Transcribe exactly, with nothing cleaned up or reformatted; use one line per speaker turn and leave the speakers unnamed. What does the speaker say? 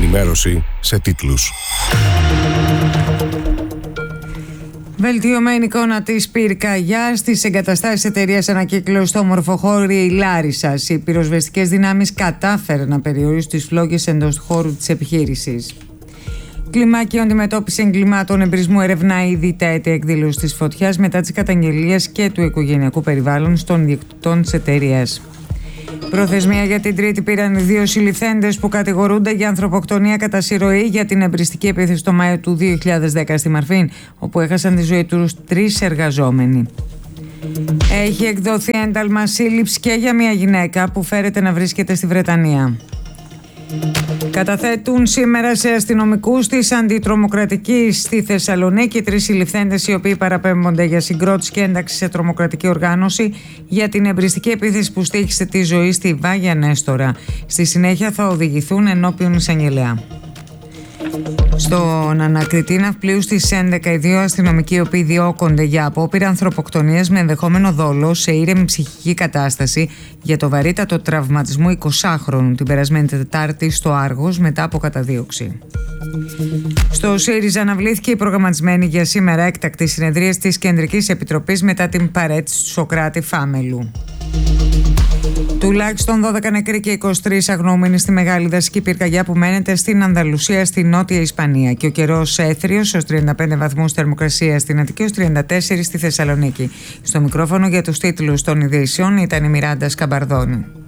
ενημέρωση σε τίτλους.
Βελτιωμένη εικόνα της πυρκαγιάς στις εγκαταστάσεις εταιρείας ανακύκλωσης στο Μορφοχώρι Λάρισσας. Οι πυροσβεστικές δυνάμεις κατάφεραν να περιορίσουν τις φλόγες εντός του χώρου της επιχείρησης. Κλιμάκιο αντιμετώπιση εγκλημάτων εμπρισμού ερευνά ήδη τα αίτια εκδήλωσης της φωτιάς μετά τις καταγγελίες και του οικογενειακού περιβάλλοντος των ιδιοκτητών της εταιρείας. Προθεσμία για την Τρίτη πήραν οι δύο συλληφθέντες που κατηγορούνται για ανθρωποκτονία κατά συρροή για την εμπριστική επίθεση το Μάιο του δύο χιλιάδες δέκα στη Μαρφίν, όπου έχασαν τη ζωή τους τρεις εργαζόμενοι. Έχει εκδοθεί ένταλμα σύλληψης και για μια γυναίκα που φέρεται να βρίσκεται στη Βρετανία. Καταθέτουν σήμερα σε αστυνομικούς της αντιτρομοκρατικής στη Θεσσαλονίκη τρεις συλληφθέντες οι οποίοι παραπέμπονται για συγκρότηση και ένταξη σε τρομοκρατική οργάνωση για την εμπριστική επίθεση που στοίχισε τη ζωή στη Βάγια Νέστορα. Στη συνέχεια θα οδηγηθούν ενώπιον εισαγγελέα. Στον ανακριτή ναυπλίου στις έντεκα οι δύο αστυνομικοί οι οποίοι διώκονται για απόπειρα ανθρωποκτονίας με ενδεχόμενο δόλο σε ήρεμη ψυχική κατάσταση για το βαρύτατο τραυματισμό εικοσάχρονου την περασμένη Τετάρτη στο Άργος μετά από καταδίωξη. Στο ΣΥΡΙΖΑ αναβλήθηκε η προγραμματισμένη για σήμερα έκτακτη συνεδρίαση της Κεντρικής Επιτροπής μετά την παρέτηση του Σωκράτη Φάμελου. Τουλάχιστον δώδεκα νεκροί και είκοσι τρεις αγνοούμενοι στη μεγάλη δασική πυρκαγιά που μένεται στην Ανδαλουσία στη Νότια Ισπανία και ο καιρός έθριος ως τριάντα πέντε βαθμούς θερμοκρασία στην Αττική ως τριάντα τέσσερα στη Θεσσαλονίκη. Στο μικρόφωνο για τους τίτλους των ειδήσεων ήταν η Μιράντα Σκαμπαρδόνη.